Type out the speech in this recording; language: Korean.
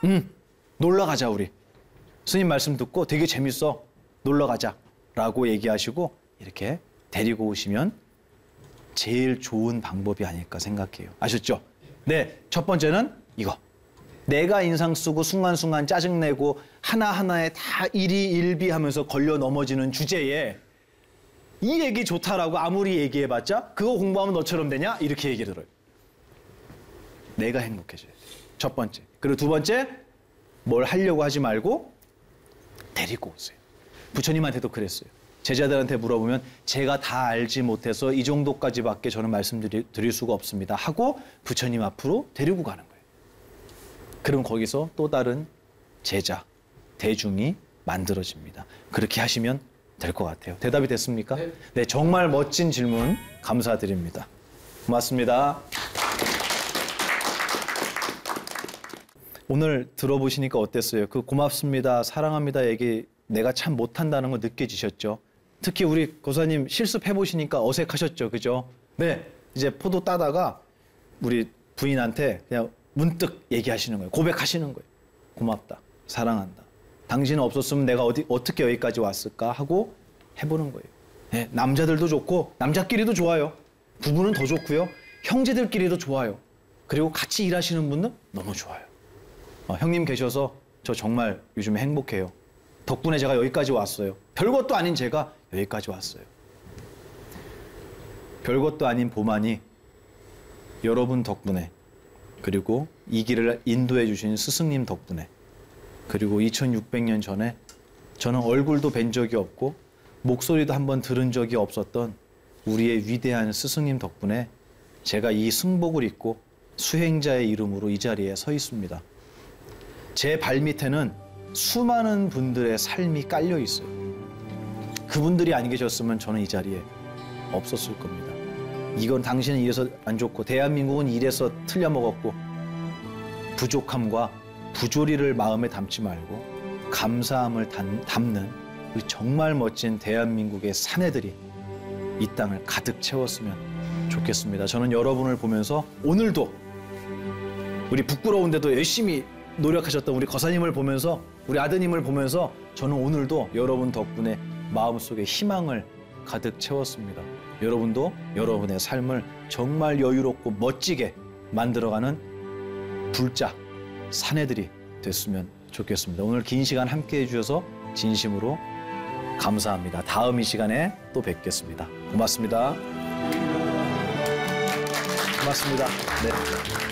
놀러 가자 우리. 스님 말씀 듣고 되게 재밌어. 놀러 가자. 라고 얘기하시고 이렇게 데리고 오시면 제일 좋은 방법이 아닐까 생각해요. 아셨죠? 네, 첫 번째는 이거. 내가 인상 쓰고 순간순간 짜증내고 하나하나에 다 일희일비하면서 걸려 넘어지는 주제에 이 얘기 좋다라고 아무리 얘기해봤자 그거 공부하면 너처럼 되냐? 이렇게 얘기를 들어요. 내가 행복해져요. 첫 번째. 그리고 두 번째, 뭘 하려고 하지 말고 데리고 오세요. 부처님한테도 그랬어요. 제자들한테 물어보면 제가 다 알지 못해서 이 정도까지밖에 저는 말씀드릴 수가 없습니다 하고 부처님 앞으로 데리고 가는 거예요. 그럼 거기서 또 다른 제자, 대중이 만들어집니다. 그렇게 하시면 될 것 같아요. 대답이 됐습니까? 네. 네, 정말 멋진 질문 감사드립니다. 고맙습니다. 오늘 들어보시니까 어땠어요? 그 고맙습니다, 사랑합니다 얘기 내가 참 못한다는 거 느껴지셨죠? 특히 우리 고사님 실습해보시니까 어색하셨죠? 그죠? 네, 이제 포도 따다가 우리 부인한테 그냥 문득 얘기하시는 거예요. 고백하시는 거예요. 고맙다, 사랑한다. 당신은 없었으면 내가 어떻게 여기까지 왔을까 하고 해보는 거예요. 네, 남자들도 좋고 남자끼리도 좋아요. 부부는 더 좋고요. 형제들끼리도 좋아요. 그리고 같이 일하시는 분은 너무 좋아요. 형님 계셔서 저 정말 요즘 행복해요. 덕분에 제가 여기까지 왔어요. 별것도 아닌 제가 여기까지 왔어요. 별것도 아닌 보만이 여러분 덕분에, 그리고 이 길을 인도해 주신 스승님 덕분에, 그리고 2600년 전에 저는 얼굴도 뵌 적이 없고 목소리도 한번 들은 적이 없었던 우리의 위대한 스승님 덕분에 제가 이 승복을 입고 수행자의 이름으로 이 자리에 서 있습니다. 제 발밑에는 수많은 분들의 삶이 깔려 있어요. 그분들이 안 계셨으면 저는 이 자리에 없었을 겁니다. 이건 당신은 이래서 안 좋고 대한민국은 이래서 틀려먹었고, 부족함과 부조리를 마음에 담지 말고 감사함을 담는 우리 정말 멋진 대한민국의 사내들이 이 땅을 가득 채웠으면 좋겠습니다. 저는 여러분을 보면서 오늘도 우리 부끄러운데도 열심히 노력하셨던 우리 거사님을 보면서, 우리 아드님을 보면서 저는 오늘도 여러분 덕분에 마음속에 희망을 가득 채웠습니다. 여러분도 여러분의 삶을 정말 여유롭고 멋지게 만들어가는 불자 사내들이 됐으면 좋겠습니다. 오늘 긴 시간 함께 해주셔서 진심으로 감사합니다. 다음 이 시간에 또 뵙겠습니다. 고맙습니다. 고맙습니다. 네.